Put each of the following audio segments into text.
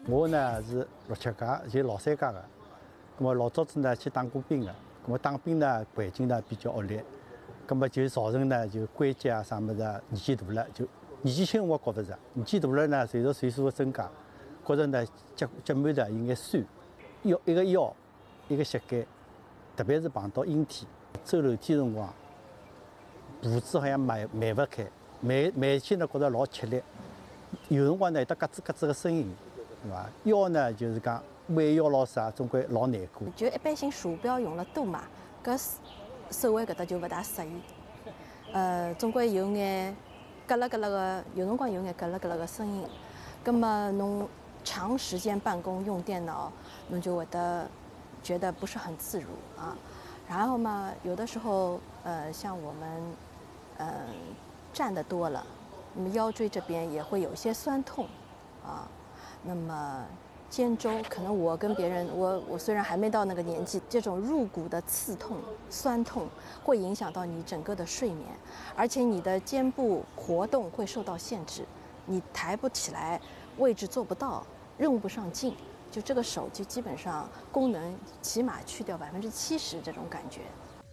我呢是67届，就老三届的。那么老早子呢去当过兵的，那么当兵呢环境呢比较恶劣，那么就造成呢就关节啊啥么子年纪大了，就年纪轻我觉得是，年纪大了呢随着岁数的增加，觉着呢脚腕的有眼酸，腰一个膝盖，特别是碰到阴天，走楼梯辰光，步子好像迈不开，迈起呢觉着老吃力，有辰光呢有得咯吱咯吱的声音，对伐？腰呢就是讲弯腰老啥，总归老难过。 就一般性鼠标用了多嘛，搿手腕搿搭就勿大适宜。总归有眼咯啦咯啦个，有辰光有眼咯啦咯啦个声音。葛么侬长时间办公用电脑，侬就会得觉得不是很自如啊。然后嘛，有的时候像我们站得多了，那么腰椎这边也会有一些酸痛啊。那么肩周可能我跟别人，我虽然还没到那个年纪，这种入骨的刺痛、酸痛会影响到你整个的睡眠，而且你的肩部活动会受到限制，你抬不起来，位置做不到，用不上劲，就这个手就基本上功能起码去掉70%这种感觉。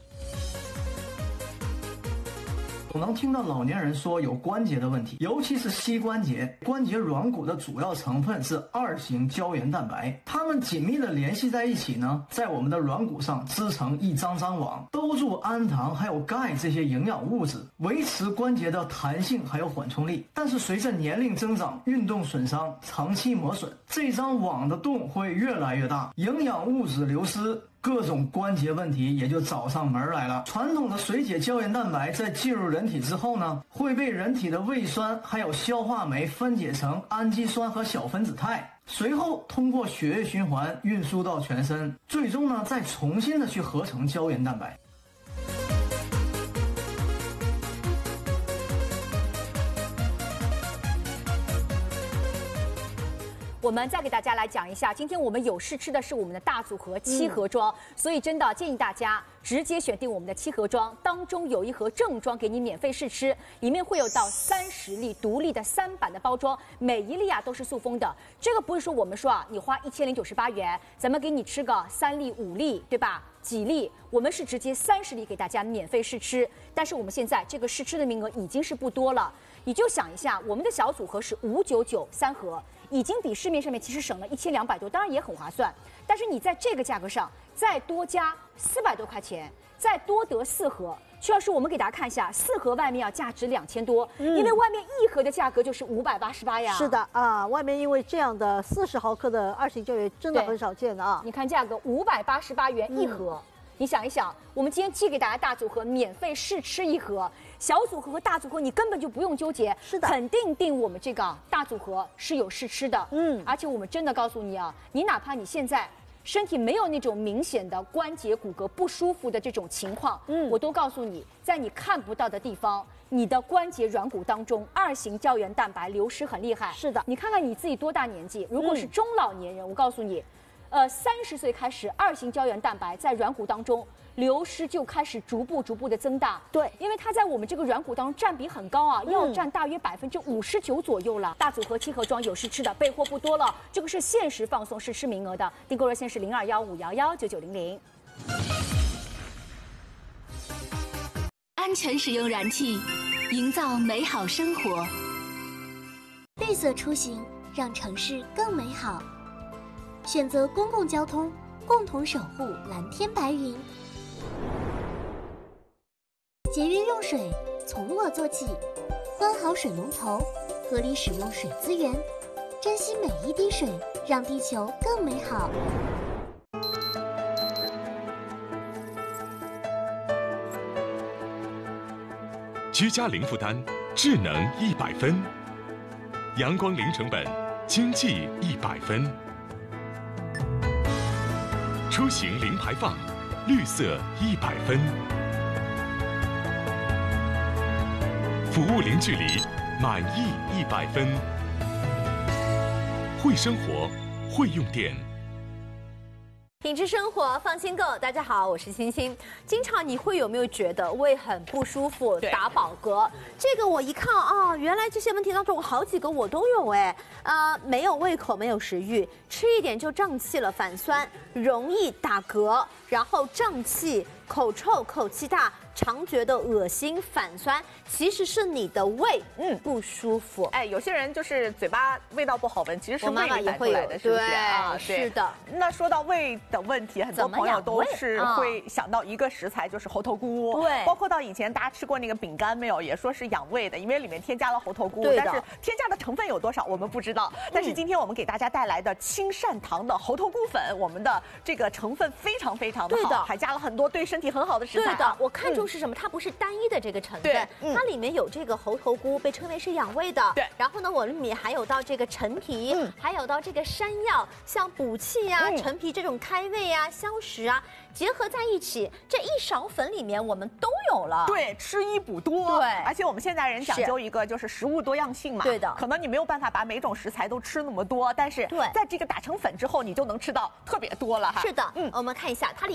总能听到老年人说有关节的问题，尤其是膝关节。关节软骨的主要成分是2型胶原蛋白，它们紧密的联系在一起呢，在我们的软骨上织成一张张网，兜住氨糖还有钙这些营养物质，维持关节的弹性还有缓冲力。但是随着年龄增长、运动损伤、长期磨损，这张网的洞会越来越大，营养物质流失，各种关节问题也就找上门来了。传统的水解胶原蛋白在进入人体之后呢，会被人体的胃酸还有消化酶分解成氨基酸和小分子肽，随后通过血液循环运输到全身，最终呢再重新的去合成胶原蛋白。 我们再给大家来讲一下，今天我们有试吃的是我们的大组合7盒装，所以真的建议大家直接选定我们的7盒装，当中有1盒正装给你免费试吃，里面会有到30粒独立的3版的包装，每一粒啊都是塑封的。这个不是说我们说啊，你花1098元，咱们给你吃个3粒5粒，对吧？几粒，我们是直接30粒给大家免费试吃，但是我们现在这个试吃的名额已经是不多了，你就想一下，我们的小组合是599 3盒，已经比市面上面其实省了1200多，当然也很划算。但是你在这个价格上再多加400多块钱，再多得4盒。徐老师，我们给大家看一下，4盒外面要价值2000多，因为外面1盒的价格就是588呀。 是的啊，外面因为这样的40毫克的2型胶原真的很少见的啊。 你看价格588元1盒。你想一想，我们今天寄给大家大组合免费试吃1盒，小组合和大组合你根本就不用纠结， 是的， 肯定定我们这个大组合是有试吃的，而且我们真的告诉你啊，你哪怕你现在身体没有那种明显的关节骨骼不舒服的这种情况，我都告诉你，在你看不到的地方，你的关节软骨当中2型胶原蛋白流失很厉害。 是的， 你看看你自己多大年纪，如果是中老年人，我告诉你。30岁开始，2型胶原蛋白在软骨当中流失就开始逐步的增大。 对， 因为它在我们这个软骨当中占比很高啊，要占大约59%左右了。大组合7盒装有试吃的，备货不多了，这个是限时放送试吃名额的，订购热线是0215119900。 安全使用燃气，营造美好生活。 绿色出行，让城市更美好。选择公共交通，共同守护蓝天白云。节约用水，从我做起。关好水龙头，合理使用水资源，珍惜每一滴水，让地球更美好。 居家零负担，智能100分；阳光零成本，经济100分。出行零排放，绿色100分；服务零距离，满意100分。会生活，会用电。 品质生活，放心购。大家好，我是欣欣。经常你会有没有觉得胃很不舒服，打饱嗝？这个我一看啊，原来这些问题当中好几个我都有哎。没有胃口，没有食欲，吃一点就胀气了，反酸，容易打嗝，然后胀气、口臭、口气大。常觉得恶心、反酸，其实是你的胃不舒服。 哎，有些人就是嘴巴味道不好闻，其实是胃里带出来的，是不是啊？ 是的。 那说到胃的问题，很多朋友都是会想到一个食材，就是猴头菇。 对， 包括到以前大家吃过那个饼干没有，也说是养胃的，因为里面添加了猴头菇。但是添加的成分有多少我们不知道。但是今天我们给大家带来的清善堂的猴头菇粉，我们的这个成分非常非常的好，还加了很多对身体很好的食材。 对的，我看重是什么？它不是单一的这个成分，它里面有这个猴头菇，被称为是养胃的。 对， 然后呢，我们里面还有到这个陈皮，还有到这个山药，像补气呀、陈皮这种开胃啊、消食啊，结合在一起，这一勺粉里面我们都有了。 对，吃一补多。 对， 而且我们现在人讲究一个就是食物多样性嘛。 对的， 可能你没有办法把每种食材都吃那么多，但是在这个打成粉之后，你就能吃到特别多了哈。 是的，我们看一下它里。